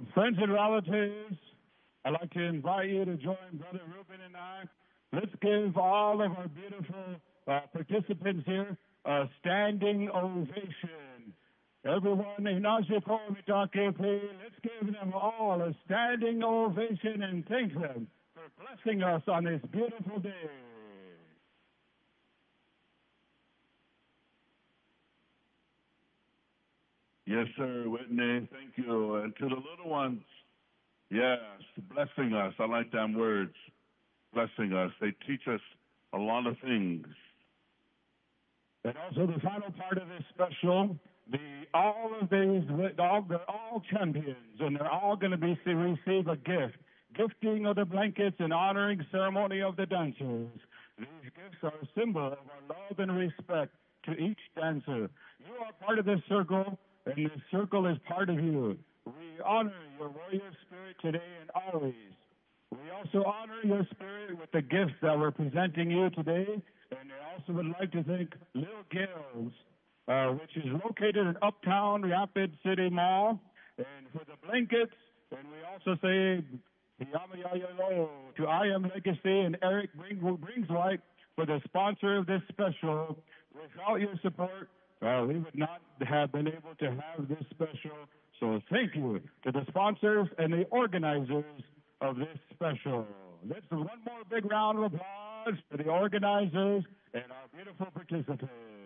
Friends and relatives, I'd like to invite you to join Brother Ruben and I. Let's give all of our beautiful participants here a standing ovation. Everyone in Mitake, let's give them all a standing ovation and thank them for blessing us on this beautiful day. Yes, sir, Whitney. Thank you. And to the little ones, yes, blessing us. I like them words. Blessing us. They teach us a lot of things. And also the final part of this special, they're all champions, and they're all going to receive a gift. Gifting of the blankets and honoring ceremony of the dancers. These gifts are a symbol of our love and respect to each dancer. You are part of this circle, and this circle is part of you. We honor your warrior spirit today and always. We also honor your spirit with the gifts that we're presenting you today, and I also would like to thank Little Gills, which is located in Uptown Rapid City Mall, and for the blankets, and we also say to I Am Legacy and Eric Bringswhite for the sponsor of this special. Without your support, we would not have been able to have this special. So thank you to the sponsors and the organizers of this special. Let's do one more big round of applause for the organizers and our beautiful participants.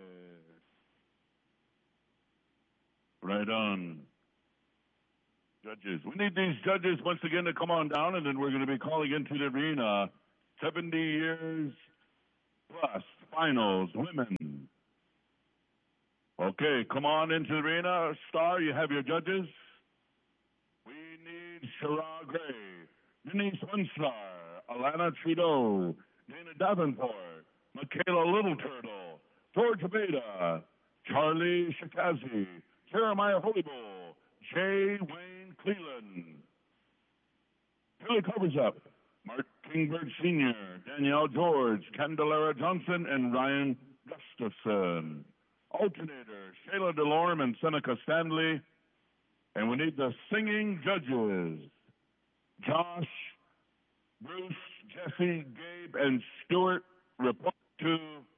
Right on. Judges. We need these judges once again to come on down, and then we're going to be calling into the arena 70 years plus finals women. Okay, come on into the arena. Star, you have your judges. We need Shara Gray, Denise Winstar, Alana Trudeau, Dana Davenport, Michaela Little Turtle, George Beda, Charlie Shikazi, Jeremiah Holybull, Jay Wayne Cleland. Billy covers up. Mark Kingbird Sr., Danielle George, Candelera Johnson, and Ryan Gustafson. Alternator, Shayla DeLorme and Seneca Stanley. And we need the singing judges. Josh, Bruce, Jesse, Gabe, and Stuart report to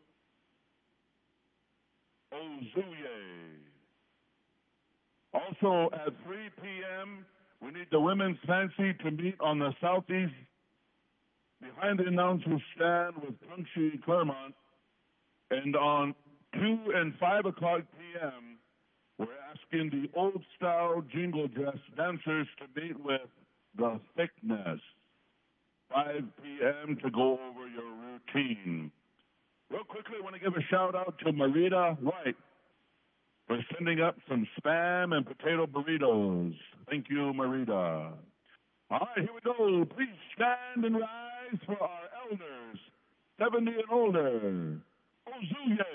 Ozuye. Also at 3 p.m., we need the women's fancy to meet on the southeast behind the announcer's stand with Punksy Claremont. And on 2 and 5 o'clock p.m., we're asking the old-style jingle dress dancers to meet with The Thickness. 5 p.m. to go over your routine. Real quickly, I want to give a shout-out to Marita White for sending up some Spam and potato burritos. Thank you, Marita. All right, here we go. Please stand and rise for our elders, 70 and older. Ozuye.